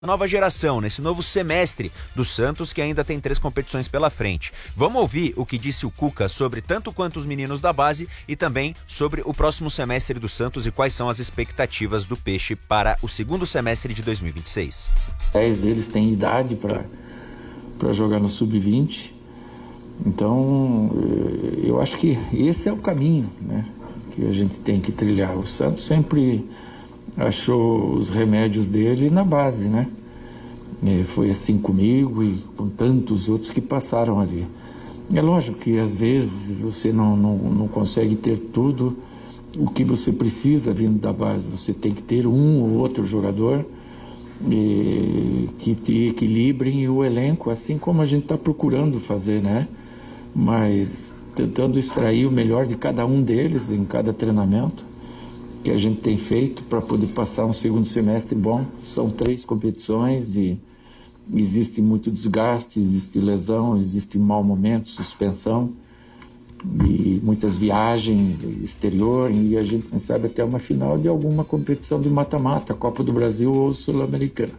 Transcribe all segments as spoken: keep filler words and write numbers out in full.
nova geração, nesse novo semestre do Santos, que ainda tem três competições pela frente. Vamos ouvir o que disse o Cuca sobre tanto quanto os meninos da base e também sobre o próximo semestre do Santos e quais são as expectativas do Peixe para o segundo semestre de dois mil e vinte e seis. dez deles têm idade para para jogar no sub vinte, então eu acho que esse é o caminho, né, que a gente tem que trilhar. O Santos sempre achou os remédios dele na base, né? E foi assim comigo e com tantos outros que passaram ali. É lógico que às vezes você não, não, não consegue ter tudo o que você precisa vindo da base. Você tem que ter um ou outro jogador e, que te equilibrem o elenco, assim como a gente está procurando fazer, né? Mas tentando extrair o melhor de cada um deles em cada treinamento que a gente tem feito para poder passar um segundo semestre bom. São três competições e existe muito desgaste, existe lesão, existe mau momento, suspensão e muitas viagens exterior, e a gente, quem sabe, até uma final de alguma competição de mata-mata, Copa do Brasil ou Sul-Americana.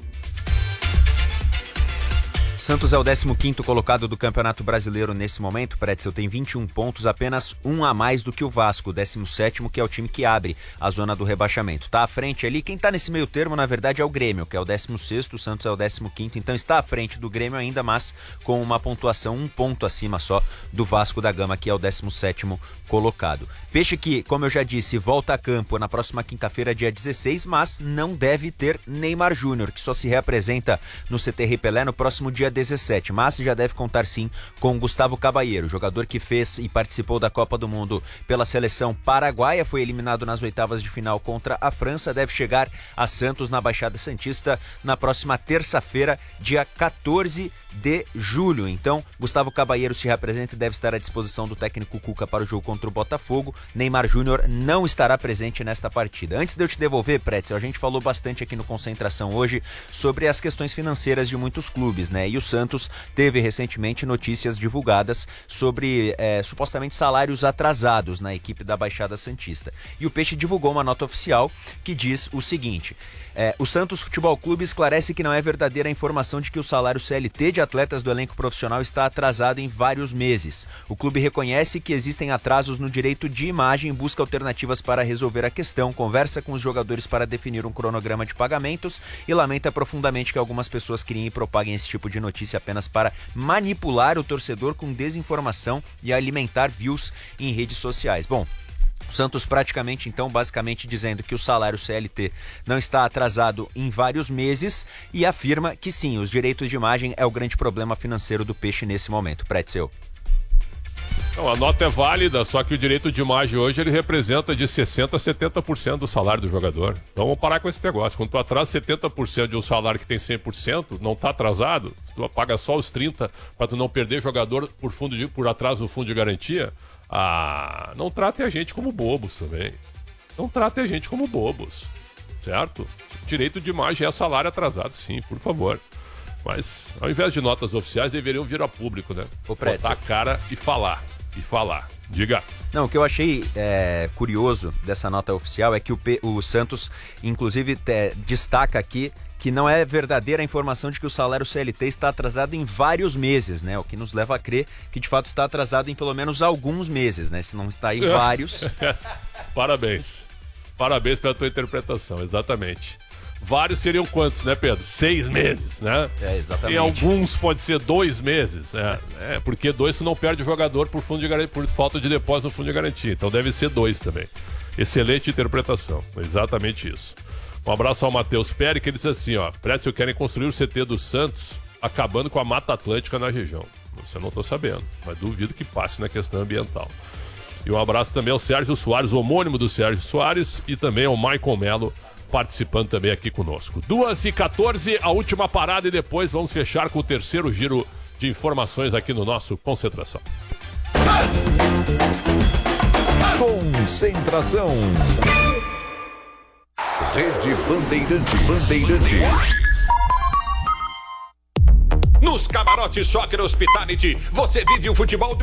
Santos é o décimo quinto colocado do Campeonato Brasileiro nesse momento. Pretzel tem vinte e um pontos, apenas um a mais do que o Vasco, o décimo sétimo, que é o time que abre a zona do rebaixamento. Está à frente ali, quem está nesse meio termo, na verdade, é o Grêmio, que é o décimo sexto, o Santos é o décimo quinto, então está à frente do Grêmio ainda, mas com uma pontuação um ponto acima só do Vasco da Gama, que é o décimo sétimo colocado. Peixe que, como eu já disse, volta a campo na próxima quinta-feira, dia dezesseis, mas não deve ter Neymar Júnior, que só se reapresenta no C T Ripelé no próximo dia dezessete, mas já deve contar sim com Gustavo Cabalheiro, jogador que fez e participou da Copa do Mundo pela seleção paraguaia, foi eliminado nas oitavas de final contra a França, deve chegar a Santos na Baixada Santista na próxima terça-feira, dia quatorze de julho. Então, Gustavo Cabalheiro se representa e deve estar à disposição do técnico Cuca para o jogo contra o Botafogo. Neymar Júnior não estará presente nesta partida. Antes de eu te devolver, Pretzel, a gente falou bastante aqui no Concentração hoje sobre as questões financeiras de muitos clubes, né? E o Santos teve recentemente notícias divulgadas sobre é, supostamente salários atrasados na equipe da Baixada Santista. E o Peixe divulgou uma nota oficial que diz o seguinte: É, o Santos Futebol Clube esclarece que não é verdadeira a informação de que o salário C L T de atletas do elenco profissional está atrasado em vários meses. O clube reconhece que existem atrasos no direito de imagem, busca alternativas para resolver a questão, conversa com os jogadores para definir um cronograma de pagamentos e lamenta profundamente que algumas pessoas criem e propaguem esse tipo de notícia apenas para manipular o torcedor com desinformação e alimentar views em redes sociais. Bom, o Santos praticamente, então, basicamente dizendo que o salário C L T não está atrasado em vários meses e afirma que sim, os direitos de imagem é o grande problema financeiro do Peixe nesse momento. Pretzel. Não, a nota é válida, só que o direito de imagem hoje ele representa de sessenta por cento a setenta por cento do salário do jogador. Então vamos parar com esse negócio. Quando tu atrasa setenta por cento de um salário que tem cem por cento, não está atrasado, tu paga só os trinta por cento para tu não perder jogador por, fundo de, por atraso do fundo de garantia. Ah, não trate a gente como bobos também. Não trate a gente como bobos, certo? Direito de imagem é salário atrasado, sim, por favor. Mas, ao invés de notas oficiais, deveriam vir a público, né? Botar a cara e falar. E falar. Diga. Não, o que eu achei é, curioso dessa nota oficial é que o, P, o Santos, inclusive, te, destaca aqui que não é verdadeira a informação de que o salário C L T está atrasado em vários meses, né? O que nos leva a crer que, de fato, está atrasado em pelo menos alguns meses, né? Se não está em vários. Parabéns. Parabéns pela tua interpretação, exatamente. Vários seriam quantos, né, Pedro? Seis meses, né? É, exatamente. Em alguns pode ser dois meses, né? É, porque dois tu não perde o jogador por, fundo de gar... por falta de depósito no fundo de garantia. Então deve ser dois também. Excelente interpretação, exatamente isso. Um abraço ao Matheus Peri, que ele diz assim, ó: Pretzel querem construir o C T do Santos acabando com a Mata Atlântica na região. Isso eu não tô sabendo, mas duvido que passe na questão ambiental. E um abraço também ao Sérgio Soares, homônimo do Sérgio Soares, e também ao Maicon Melo, participando também aqui conosco. duas e quatorze, a última parada, e depois vamos fechar com o terceiro giro de informações aqui no nosso Concentração. Concentração. Rede Bandeirante Bandeirantes. Nos camarotes Shocker Hospitality, você vive o futebol do